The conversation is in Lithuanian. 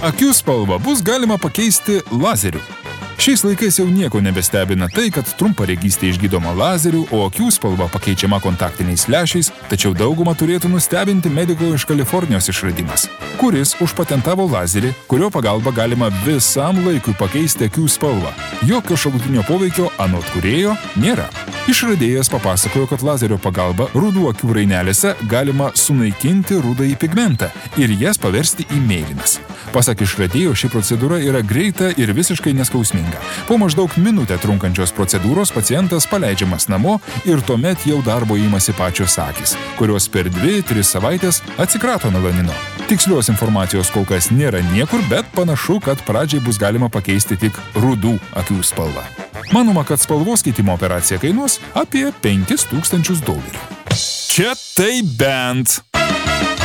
Akių spalvą bus galima pakeisti lazeriu. Šiais laikais jau nieko nebestebina tai, kad trumparegystė išgydoma lazeriu, o akių spalva pakeičiama kontaktiniais lęšiais, tačiau daugumą turėtų nustebinti mediko iš Kalifornijos išradimas, kuris užpatentavo lazerį, kurio pagalba galima visam laikui pakeisti akių spalvą. Jokio šalutinio poveikio anot kūrėjo nėra. Išradėjas papasakojo, kad lazerio pagalba rudų akių rainelėse galima sunaikinti rudąjį pigmentą ir jas paversti į mėlynas. Pasak išradėjo, ši procedūra yra greita ir visiškai neskausminga. Po maždaug minutę trunkančios procedūros pacientas paleidžiamas namo ir tuomet jau darbo imasi pačios akys, kurios per 2-3 savaitės atsikrato melanino. Tikslios informacijos kol kas nėra niekur, bet panašu, kad pradžiai bus galima pakeisti tik rudų akių spalvą. Manoma, kad spalvos keitimo operacija kainuos apie $5,000. Čia tai bent.